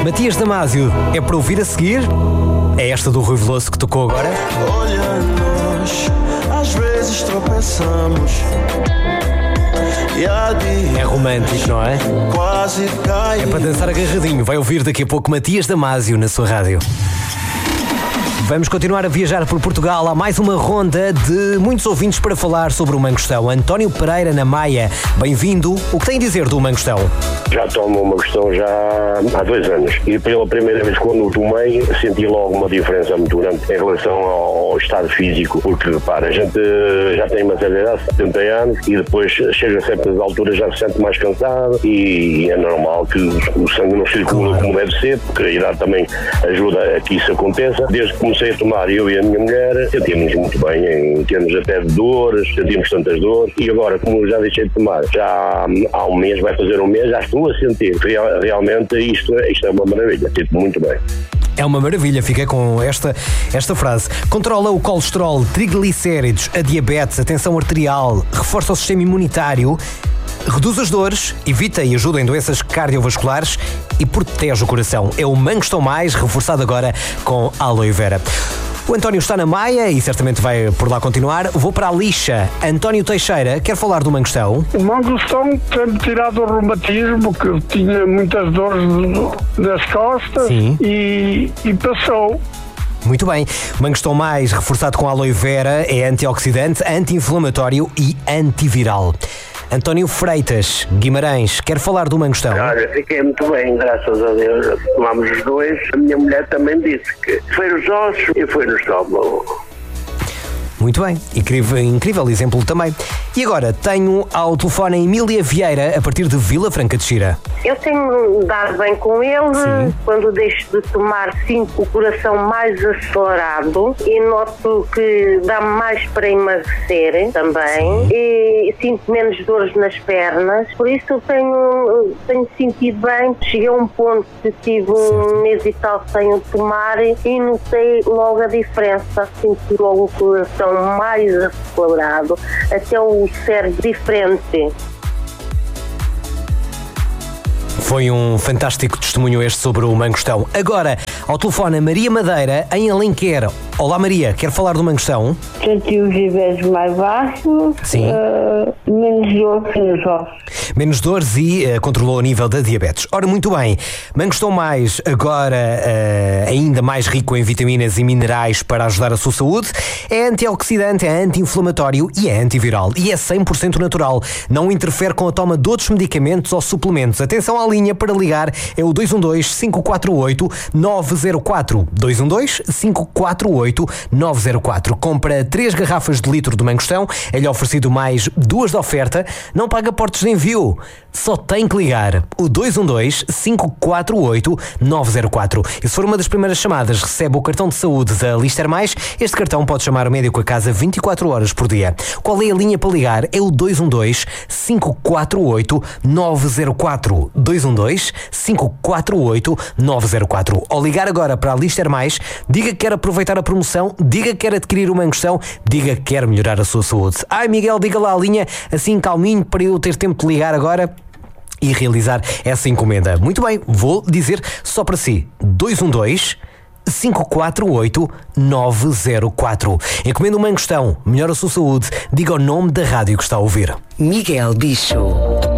Matias Damasio é para ouvir a seguir? É esta do Rui Veloso que tocou agora? Olha-nos, às vezes tropeçamos. É romântico, não é? Quase cai. É para dançar agarradinho. Vai ouvir daqui a pouco Matias Damasio na sua rádio. Vamos continuar a viajar por Portugal. Há mais uma ronda de muitos ouvintes para falar sobre o mangostão. António Pereira, na Maia, bem-vindo. O que tem a dizer do mangostão? Já tomo uma mangostão já há 2 anos e pela primeira vez quando o tomei senti logo uma diferença muito grande em relação ao estado físico, porque repara, a gente já tem uma certa idade, 70 anos, e depois chega a certas alturas já se sente mais cansado e é normal que o sangue não circula como deve ser, porque a idade também ajuda a que isso aconteça. Desde que comecei a tomar, eu e a minha mulher sentimos muito bem em termos até de dores, sentimos tantas dores, e agora, como já deixei de tomar já há um mês, vai fazer um mês, já estou a sentir realmente isto é uma maravilha, sinto muito bem. É uma maravilha, fiquei com esta frase. Controla o colesterol, triglicéridos, a diabetes, a tensão arterial, reforça o sistema imunitário, reduz as dores, evita e ajuda em doenças cardiovasculares e protege o coração. É o Mangostão Mais, reforçado agora com aloe vera. O António está na Maia e certamente vai por lá continuar. Vou para a Lixa. António Teixeira, quer falar do mangostão? O mangostão tem-me tirado o reumatismo, que eu tinha muitas dores nas costas. Sim. E passou. Muito bem. O Mangostão Mais, reforçado com aloe vera, é antioxidante, anti-inflamatório e antiviral. António Freitas, Guimarães, quer falar do mangostão? Olha, fiquei muito bem, graças a Deus. Tomámos os dois. A minha mulher também disse que foi nos ossos e foi no estômago. Muito bem, incrível exemplo também. E agora tenho ao telefone a Emília Vieira, a partir de Vila Franca de Xira. Eu tenho dado bem com ele. Sim. Quando deixo de tomar, sinto o coração mais acelerado e noto que dá mais para emagrecer também. Sim. E sinto menos dores nas pernas. Por isso eu tenho sentido bem. Cheguei a um ponto que tive um mês e tal sem tomar e notei logo a diferença. Sinto logo o coração mais acelerado, até o cérebro diferente. Foi um fantástico testemunho este sobre o mangostão. Agora, ao telefone, Maria Madeira, em Alenquer. Olá Maria, quer falar do mangostão? Senti os níveis mais baixos, Sim. Menos dores nos ossos. Menos dores e controlou o nível da diabetes. Ora, muito bem, Mangostão Mais, agora ainda mais rico em vitaminas e minerais para ajudar a sua saúde. É antioxidante, é anti-inflamatório e é antiviral. E é 100% natural. Não interfere com a toma de outros medicamentos ou suplementos. Atenção à linha para ligar, é o 212-548-904. 212-548-904. Compra 3 garrafas de litro de mangostão, é-lhe oferecido mais 2 de oferta, não paga portos de envio, só tem que ligar o 212-548-904. E se for uma das primeiras chamadas, recebe o cartão de saúde da Lister Mais. Este cartão pode chamar o médico a casa 24 horas por dia. Qual é a linha para ligar? É o 212-548-904. 212-548-904. Ao ligar agora para a Lister Mais, diga que quer aproveitar a promoção, diga que quer adquirir o mangostão, diga que quer melhorar a sua saúde. Ai Miguel, diga lá a linha, assim calminho, para eu ter tempo de ligar agora e realizar essa encomenda. Muito bem, vou dizer só para si: 212-548-904. Encomenda o mangostão, melhora a sua saúde, diga o nome da rádio que está a ouvir. Miguel Bicho.